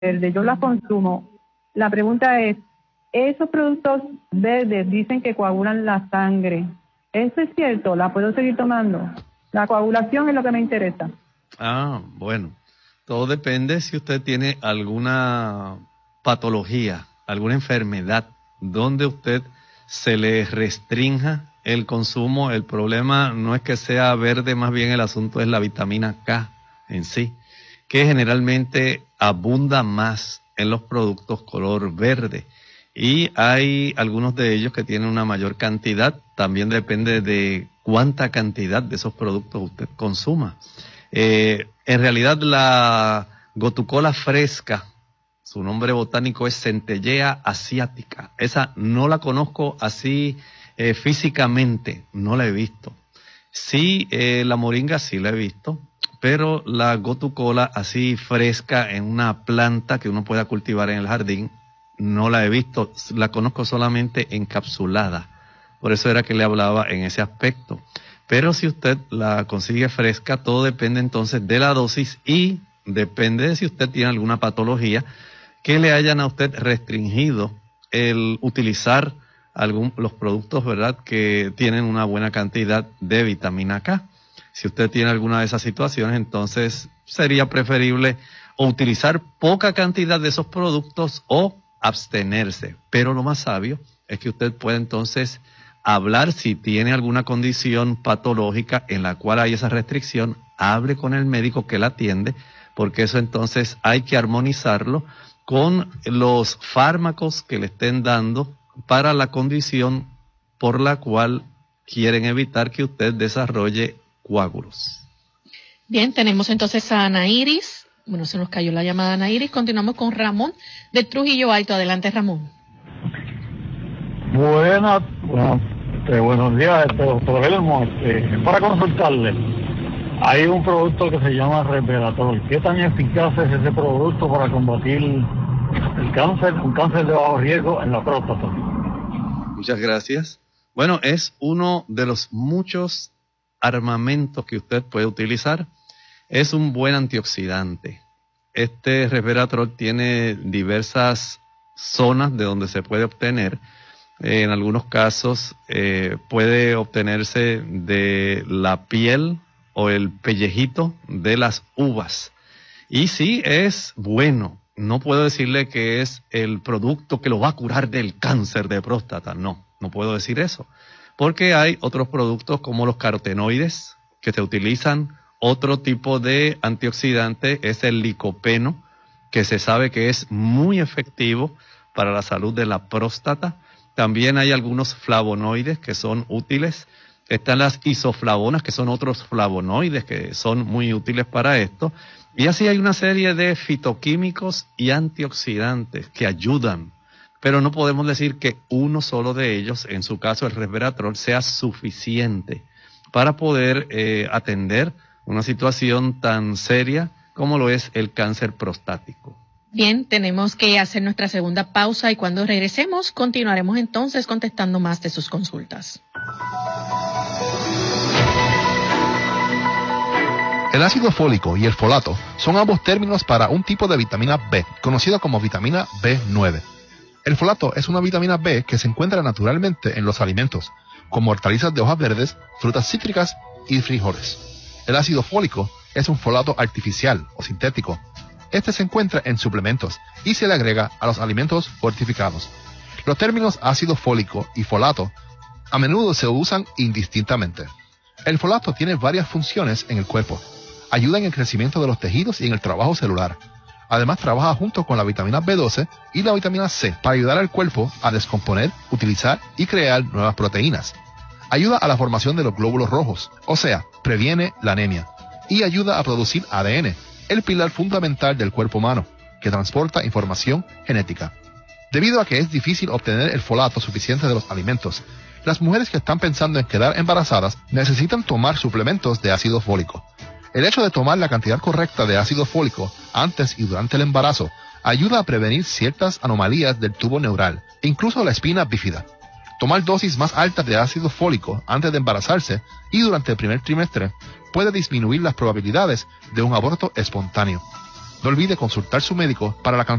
verde, yo las consumo. La pregunta es, esos productos verdes dicen que coagulan la sangre. ¿Eso es cierto? ¿La puedo seguir tomando? La coagulación es lo que me interesa. Bueno, todo depende si usted tiene alguna patología, alguna enfermedad donde usted se le restrinja el consumo. El problema no es que sea verde, más bien el asunto es la vitamina K en sí, que generalmente abunda más en los productos color verde. Y hay algunos de ellos que tienen una mayor cantidad, también depende de cuánta cantidad de esos productos usted consuma. En realidad la gotucola fresca, su nombre botánico es Centellea asiatica. Esa no la conozco así físicamente, no la he visto. Sí, la moringa sí la he visto, pero la gotucola así fresca en una planta que uno pueda cultivar en el jardín, no la he visto, la conozco solamente encapsulada. Por eso era que le hablaba en ese aspecto. Pero si usted la consigue fresca, todo depende entonces de la dosis y depende de si usted tiene alguna patología que le hayan a usted restringido el utilizar los productos, ¿verdad?, que tienen una buena cantidad de vitamina K. Si usted tiene alguna de esas situaciones, entonces sería preferible o utilizar poca cantidad de esos productos o abstenerse. Pero lo más sabio es que usted pueda entonces hablar si tiene alguna condición patológica en la cual hay esa restricción, hable con el médico que la atiende, porque eso entonces hay que armonizarlo con los fármacos que le estén dando para la condición por la cual quieren evitar que usted desarrolle coágulos. Bien, tenemos entonces a Ana Iris. Bueno, se nos cayó la llamada, Ana Iris. Continuamos con Ramón de Trujillo Alto. Adelante, Ramón. Buenos días, doctor Elmo. Para consultarle, hay un producto que se llama Resveratrol. ¿Qué tan eficaz es ese producto para combatir el cáncer, un cáncer de bajo riesgo en la próstata? Muchas gracias. Bueno, es uno de los muchos armamentos que usted puede utilizar. Es un buen antioxidante. Este Resveratrol tiene diversas zonas de donde se puede obtener. En algunos casos puede obtenerse de la piel o el pellejito de las uvas. Y sí, es bueno. No puedo decirle que es el producto que lo va a curar del cáncer de próstata. No puedo decir eso. Porque hay otros productos como los carotenoides que se utilizan. Otro tipo de antioxidante es el licopeno, que se sabe que es muy efectivo para la salud de la próstata. También hay algunos flavonoides que son útiles. Están las isoflavonas, que son otros flavonoides que son muy útiles para esto. Y así hay una serie de fitoquímicos y antioxidantes que ayudan. Pero no podemos decir que uno solo de ellos, en su caso el Resveratrol, sea suficiente para poder atender una situación tan seria como lo es el cáncer prostático. Bien, tenemos que hacer nuestra segunda pausa y cuando regresemos continuaremos entonces contestando más de sus consultas. El ácido fólico y el folato son ambos términos para un tipo de vitamina B, conocido como vitamina B9. El folato es una vitamina B que se encuentra naturalmente en los alimentos, como hortalizas de hojas verdes, frutas cítricas y frijoles. El ácido fólico es un folato artificial o sintético. Este se encuentra en suplementos y se le agrega a los alimentos fortificados. Los términos ácido fólico y folato a menudo se usan indistintamente. El folato tiene varias funciones en el cuerpo. Ayuda en el crecimiento de los tejidos y en el trabajo celular. Además, trabaja junto con la vitamina B12 y la vitamina C para ayudar al cuerpo a descomponer, utilizar y crear nuevas proteínas. Ayuda a la formación de los glóbulos rojos, o sea, previene la anemia. Y ayuda a producir ADN, el pilar fundamental del cuerpo humano, que transporta información genética. Debido a que es difícil obtener el folato suficiente de los alimentos, las mujeres que están pensando en quedar embarazadas necesitan tomar suplementos de ácido fólico. El hecho de tomar la cantidad correcta de ácido fólico antes y durante el embarazo ayuda a prevenir ciertas anomalías del tubo neural, incluso la espina bífida. Tomar dosis más altas de ácido fólico antes de embarazarse y durante el primer trimestre puede disminuir las probabilidades de un aborto espontáneo. No olvide consultar su médico para la